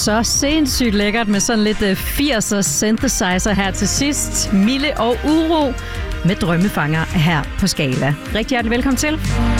Så sindssygt lækkert med sådan lidt 80'er synthesizer her til sidst. Mille og Uro med Drømmefanger her på Skala. Rigtig hjertelig velkommen til.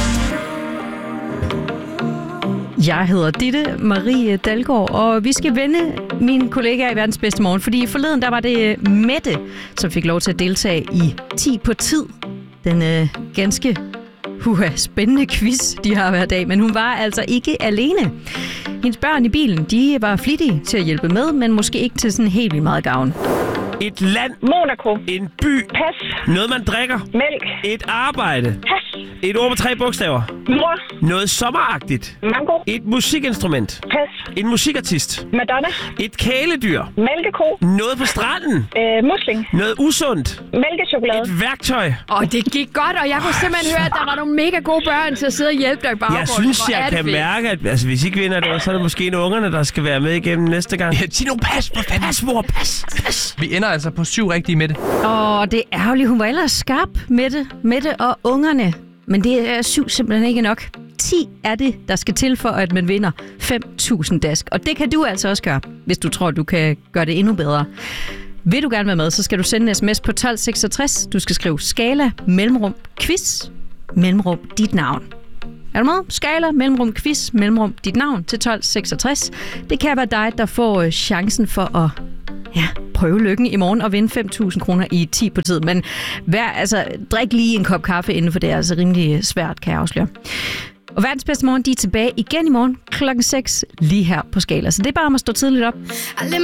Jeg hedder Ditte Marie Dalgaard, og vi skal vende mine kollegaer i Verdens Bedste Morgen, fordi forleden der var det Mette, som fik lov til at deltage i 10 på tid. Den ganske spændende quiz, de har hver dag, men hun var altså ikke alene. Hendes børn i bilen, de var flittige til at hjælpe med, men måske ikke til sådan helt vildt meget gavn. Et land. Monaco. En by. Pas. Noget, man drikker. Mælk. Et arbejde. Pas. Et ord med 3 bogstaver. Mor. Noget sommeragtigt. Mango. Et musikinstrument. Pas. En musikartist. Madonna. Et kæledyr. Mælkeko. Noget på stranden. Musling. Noget usundt. Mælkechokolade. Et værktøj. Det gik godt, og jeg kunne simpelthen høre, at der var nogle mega gode børn til at sidde og hjælpe dig i baggrunden. Jeg synes, jeg kan mærke, at hvis I ikke vinder det, så er det måske en af ungerne, der skal være med igennem næste gang. Sig nu pas, for fanden. Pas, mor, pas. Vi ender altså på 7 rigtige, Mette. Det er ærgerligt. Hun var ellers skarp, Mette og ungerne. Men det er 7 simpelthen ikke nok. 10 er det, der skal til for, at man vinder 5.000 dask. Og det kan du altså også gøre, hvis du tror, du kan gøre det endnu bedre. Vil du gerne være med, så skal du sende en sms på 1266. Du skal skrive Skala, mellemrum, quiz, mellemrum, dit navn. Er du med? Skala, mellemrum, quiz, mellemrum, dit navn til 1266. Det kan være dig, der får chancen for at prøve lykken i morgen og vinde 5.000 kroner i 10 på tid. Men drik lige en kop kaffe inden, for det er altså rimelig svært, kan jeg afsløre. Og Verdens Bedste Morgen, de er tilbage igen i morgen klokken 6 lige her på Skala. Så det er bare om at stå tidligt op.